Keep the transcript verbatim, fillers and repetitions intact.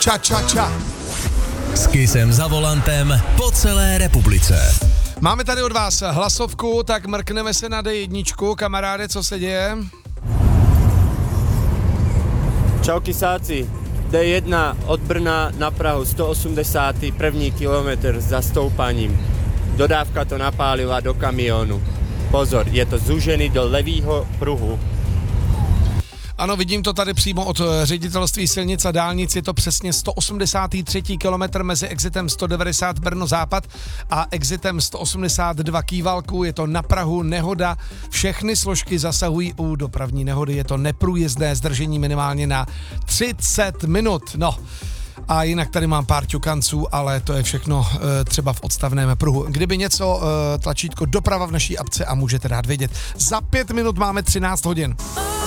Ča, ča, ča. S Kissem za volantem po celé republice. Máme tady od vás hlasovku, tak mrkneme se na dé jedna. Kamaráde, co se děje? Čau kysáci, dé jedna od Brna na Prahu, sto osmdesát první kilometr za stoupaním. Dodávka to napálila do kamionu. Pozor, je to zúžený do levýho pruhu. Ano, vidím to tady přímo od ředitelství silnic a dálnic, je to přesně sto osmdesátý třetí kilometr mezi exitem sto devadesát Brno Západ a exitem sto osmdesát dva Kývalku, je to na Prahu, nehoda, všechny složky zasahují u dopravní nehody, je to neprůjezdné zdržení minimálně na třicet minut, no. A jinak tady mám pár ťukanců, ale to je všechno e, třeba v odstavném pruhu. Kdyby něco, e, tlačítko doprava v naší apce a můžete dát vědět. Za pět minut máme třináct hodin.